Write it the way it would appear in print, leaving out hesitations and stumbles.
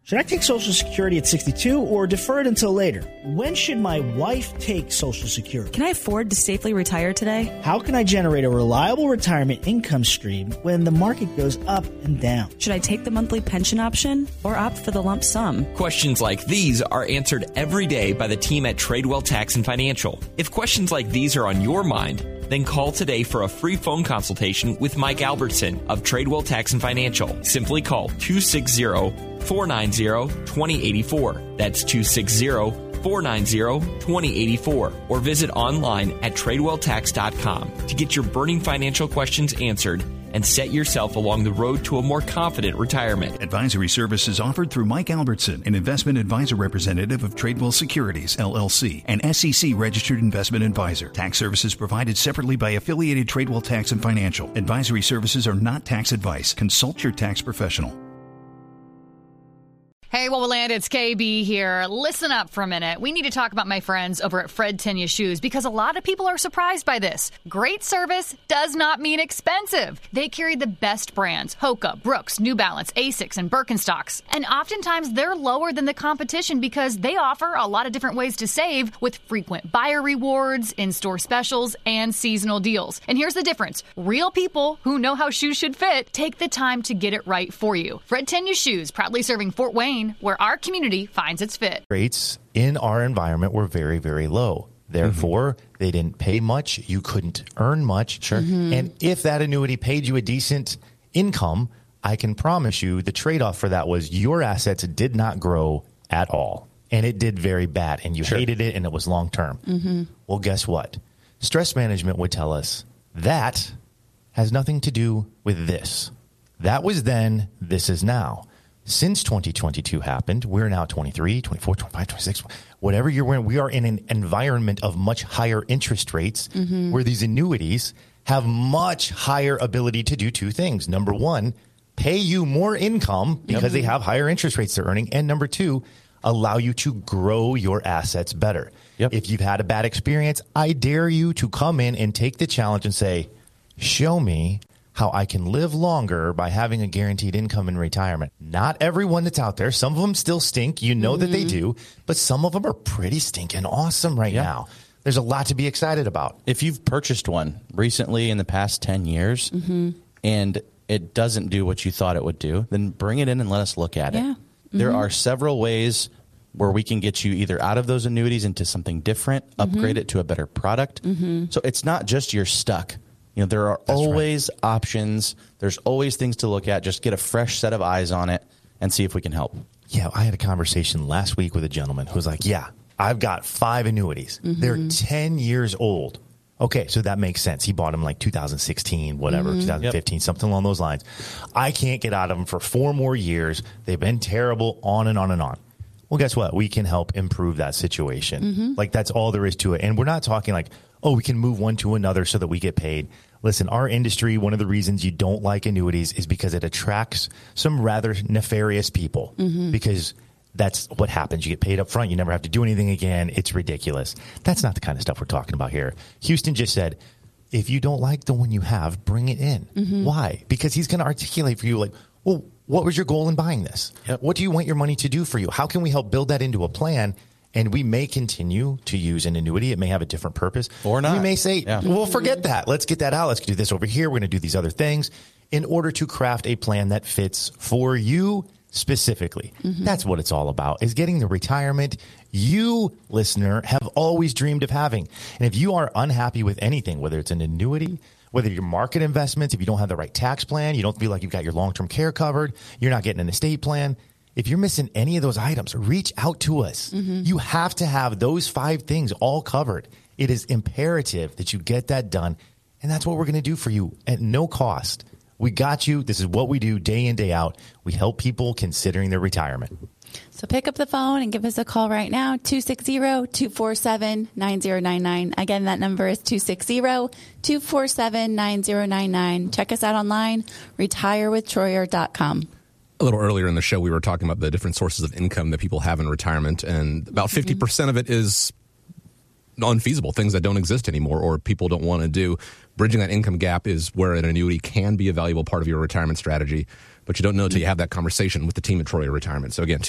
Should I take Social Security at 62 or defer it until later? When should my wife take Social Security? Can I afford to safely retire today? How can I generate a reliable retirement income stream when the market goes up and down? Should I take the monthly pension option or opt for the lump sum? Questions like these are answered every day by the team at Tradewell Tax and Financial. If questions like these are on your mind, then call today for a free phone consultation with Mike Albertson of Tradewell Tax and Financial. Simply call 260-490-2084. That's 260-490-2084. Or visit online at TradewellTax.com to get your burning financial questions answered and set yourself along the road to a more confident retirement. Advisory services offered through Mike Albertson, an investment advisor representative of Tradewell Securities, LLC, an SEC-registered investment advisor. Tax services provided separately by affiliated Tradewell Tax and Financial. Advisory services are not tax advice. Consult your tax professional. Hey, Wowoland, it's KB here. Listen up for a minute. We need to talk about my friends over at Fred Tenya Shoes because a lot of people are surprised by this. Great service does not mean expensive. They carry the best brands, Hoka, Brooks, New Balance, Asics, and Birkenstocks. And oftentimes they're lower than the competition because they offer a lot of different ways to save with frequent buyer rewards, in-store specials, and seasonal deals. And here's the difference. Real people who know how shoes should fit take the time to get it right for you. Fred Tenya Shoes, proudly serving Fort Wayne, where our community finds its fit. Rates in our environment were very, very low. Therefore, they didn't pay much. You couldn't earn much. Sure. And if that annuity paid you a decent income, I can promise you the trade-off for that was your assets did not grow at all. And it did very bad. And you hated it, and it was long-term. Well, guess what? Stress management would tell us that has nothing to do with this. That was then. This is now. Since 2022 happened, we're now 23, 24, 25, 26, whatever you're wearing. We are in an environment of much higher interest rates where these annuities have much higher ability to do two things. Number one, pay you more income because they have higher interest rates they're earning. And number two, allow you to grow your assets better. If you've had a bad experience, I dare you to come in and take the challenge and say, show me how I can live longer by having a guaranteed income in retirement. Not everyone that's out there. Some of them still stink. You know that they do. But some of them are pretty stinking awesome right now. There's a lot to be excited about. If you've purchased one recently in the past 10 years and it doesn't do what you thought it would do, then bring it in and let us look at it. There are several ways where we can get you either out of those annuities into something different, upgrade it to a better product. So it's not just you're stuck. You know, there are always options. There's always things to look at. Just get a fresh set of eyes on it and see if we can help. Yeah, I had a conversation last week with a gentleman who was like, yeah, I've got 5 annuities. They're 10 years old. Okay, so that makes sense. He bought them like 2016, whatever, 2015, something along those lines. I can't get out of them for 4 more years. They've been terrible, on and on and on. Well, guess what? We can help improve that situation. Like, that's all there is to it. And we're not talking like, oh, we can move one to another so that we get paid. Listen, our industry, one of the reasons you don't like annuities is because it attracts some rather nefarious people because that's what happens. You get paid up front. You never have to do anything again. It's ridiculous. That's not the kind of stuff we're talking about here. Houston just said, if you don't like the one you have, bring it in. Why? Because he's going to articulate for you like, well, what was your goal in buying this? What do you want your money to do for you? How can we help build that into a plan? And we may continue to use an annuity. It may have a different purpose. Or not. We may say, well, forget that. Let's get that out. Let's do this over here. We're going to do these other things in order to craft a plan that fits for you specifically. That's what it's all about, is getting the retirement you, listener, have always dreamed of having. And if you are unhappy with anything, whether it's an annuity, whether your market investments, if you don't have the right tax plan, you don't feel like you've got your long-term care covered, you're not getting an estate plan, if you're missing any of those items, reach out to us. You have to have those 5 things all covered. It is imperative that you get that done. And that's what we're going to do for you at no cost. We got you. This is what we do day in, day out. We help people considering their retirement. So pick up the phone and give us a call right now, 260-247-9099. Again, that number is 260-247-9099. Check us out online, retirewithtroyer.com. A little earlier in the show, we were talking about the different sources of income that people have in retirement, and about 50% of it is unfeasible, things that don't exist anymore or people don't want to do. Bridging that income gap is where an annuity can be a valuable part of your retirement strategy, but you don't know until you have that conversation with the team at Troyer Retirement. So again,